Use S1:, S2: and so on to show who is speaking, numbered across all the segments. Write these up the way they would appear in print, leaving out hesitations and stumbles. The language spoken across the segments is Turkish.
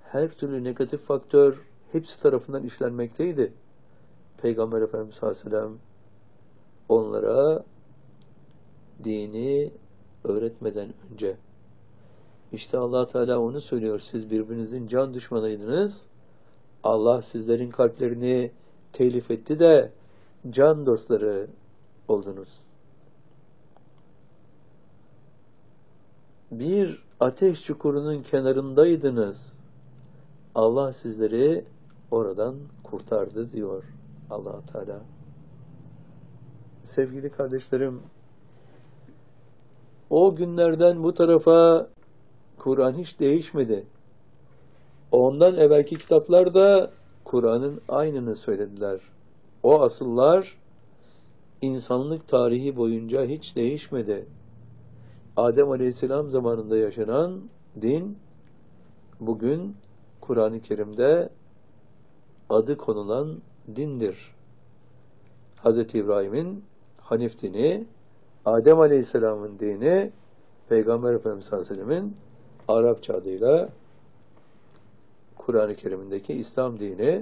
S1: her türlü negatif faktör hepsi tarafından işlenmekteydi. Peygamber Efendimiz sallallahu aleyhi ve sellem onlara dini öğretmeden önce. İşte Allah Teala onu söylüyor. Siz birbirinizin can düşmanıydınız. Allah sizlerin kalplerini telif etti de can dostları oldunuz. Bir ateş çukurunun kenarındaydınız. Allah sizleri oradan kurtardı diyor Allah Teala. Sevgili kardeşlerim, o günlerden bu tarafa Kur'an hiç değişmedi. Ondan evvelki kitaplar da Kur'an'ın aynını söylediler. O asıllar insanlık tarihi boyunca hiç değişmedi. Adem Aleyhisselam zamanında yaşanan din bugün Kur'an-ı Kerim'de adı konulan dindir. Hz. İbrahim'in Hanif dini, Adem Aleyhisselam'ın dini, Peygamber Efendimiz sallallahu aleyhi ve sellem'in Arapça adıyla Kur'an-ı Kerim'indeki İslam dini,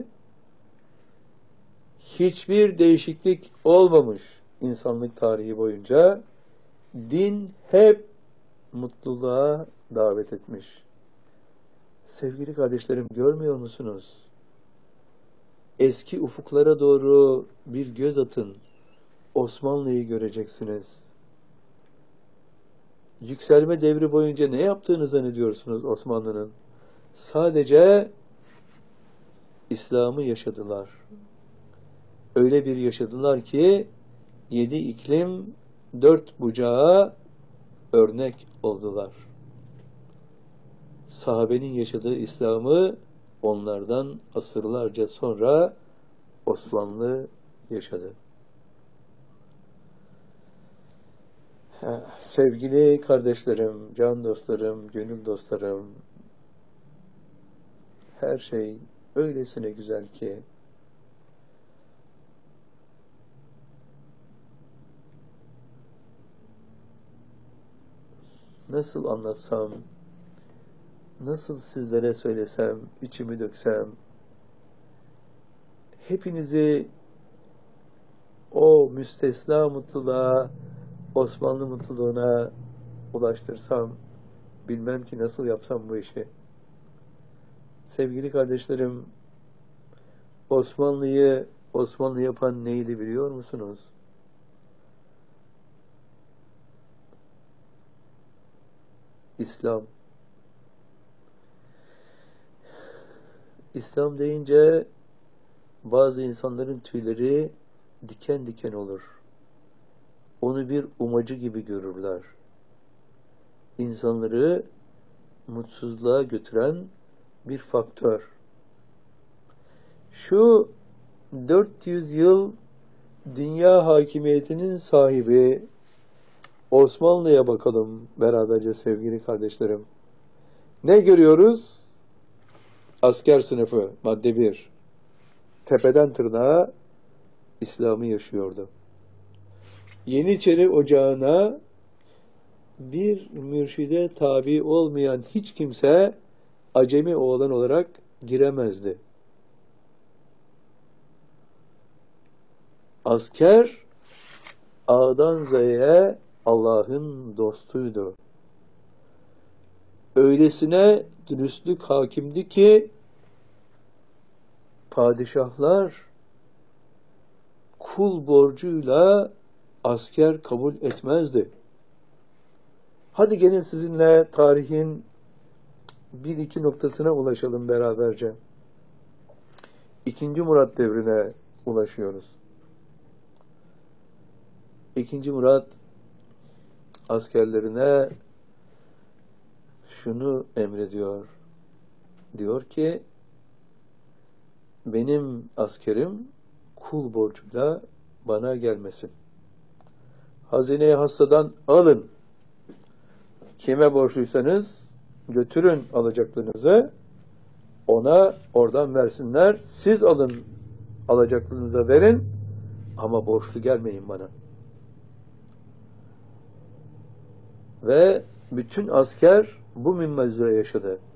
S1: hiçbir değişiklik olmamış insanlık tarihi boyunca. Din hep mutluluğa davet etmiş. Sevgili kardeşlerim, görmüyor musunuz? Eski ufuklara doğru bir göz atın. Osmanlı'yı göreceksiniz. Yükselme devri boyunca ne yaptığını zannediyorsunuz Osmanlı'nın? Sadece İslam'ı yaşadılar. Öyle bir yaşadılar ki 7 iklim 4 bucağa örnek oldular. Sahabenin yaşadığı İslam'ı onlardan asırlarca sonra Osmanlı yaşadı. Sevgili kardeşlerim, can dostlarım, gönül dostlarım, her şey öylesine güzel ki nasıl anlatsam, nasıl sizlere söylesem, içimi döksem, hepinizi o müstesna mutluluğa, Osmanlı mutluluğuna ulaştırsam, bilmem ki nasıl yapsam bu işi. Sevgili kardeşlerim, Osmanlı'yı Osmanlı yapan neydi biliyor musunuz? İslam. İslam deyince bazı insanların tüyleri diken diken olur. Onu bir umacı gibi görürler. İnsanları mutsuzluğa götüren bir faktör. Şu 400 yıl dünya hakimiyetinin sahibi Osmanlı'ya bakalım beraberce sevgili kardeşlerim. Ne görüyoruz? Asker sınıfı, madde 1. Tepeden tırnağa İslam'ı yaşıyordu. Yeniçeri ocağına bir mürşide tabi olmayan hiç kimse acemi oğlan olarak giremezdi. Asker A'dan Z'ye Allah'ın dostuydu. Öylesine dürüstlük hakimdi ki padişahlar kul borcuyla asker kabul etmezdi. Hadi gelin sizinle tarihin bir iki noktasına ulaşalım beraberce. 2. Murat devrine ulaşıyoruz. 2. Murat askerlerine şunu emrediyor. Diyor ki, benim askerim kul borcuyla bana gelmesin. Hazine-i Hassa'dan alın. Kime borçluysanız götürün alacaklarınızı. Ona oradan versinler. Siz alın, alacaklarınıza verin. Ama borçlu gelmeyin bana. Ve bütün asker bu minvalde yaşadı.